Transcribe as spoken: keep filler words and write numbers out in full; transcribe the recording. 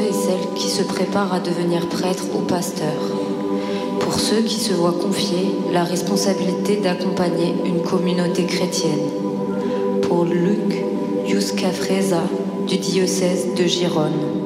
et celles qui se préparent à devenir prêtres ou pasteurs. Pour ceux qui se voient confier la responsabilité d'accompagner une communauté chrétienne. Pour Luc Yuska Freza du diocèse de Gérone.